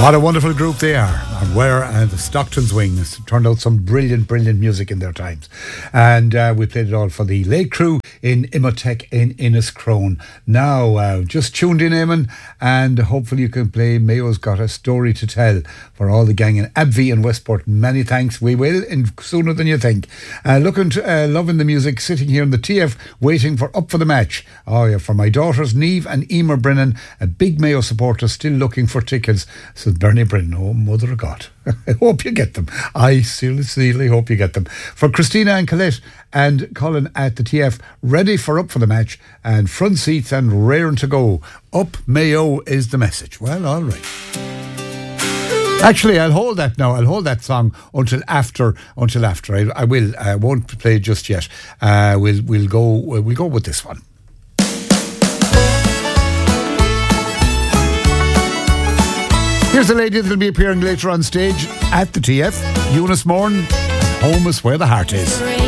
What a wonderful group they are. And the Stockton's Wings turned out some brilliant music in their times. And we played it all for the Late Crew in Imotech in Inniscrone. Now, just tuned in, Eamon, and hopefully you can play Mayo's Got a Story to Tell for all the gang in Abbey and Westport. Many thanks. We will, sooner than you think. Loving the music, sitting here in the TF, waiting for Up for the Match. Oh yeah, for my daughters, Niamh and Emer Brennan, a big Mayo supporter, still looking for tickets. Says Bernie Brennan, oh mother of God. I hope you get them. I sincerely hope you get them. For Christina and Colette and Colin at the TF, ready for Up for the Match and front seats and raring to go. Up Mayo is the message. Well, all right. Actually, I'll hold that now. I'll hold that song until after. I will. I won't play it just yet. We'll go with this one. Here's a lady that'll be appearing later on stage at the TF. Eunice Morn, Home is Where the Heart Is.